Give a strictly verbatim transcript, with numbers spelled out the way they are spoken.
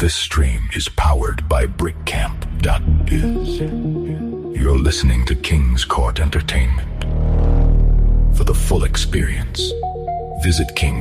this stream is powered by brickcamp dot biz. You're listening to King's Court Entertainment. For the full experience, visit king